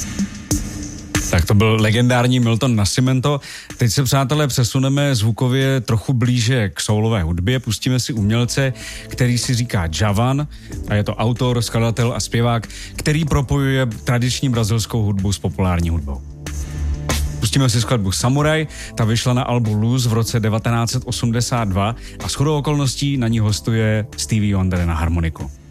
Tak to byl legendární Milton Nascimento. Teď se, přátelé, přesuneme zvukově trochu blíže k soulové hudbě. Pustíme si umělce, který si říká Djavan a je to autor, skladatel a zpěvák, který propojuje tradiční brazilskou hudbu s populární hudbou. Pustíme si skladbu Samurai, ta vyšla na albu Luz v roce 1982 a shodou okolností na ní hostuje Stevie Wonder na harmoniku.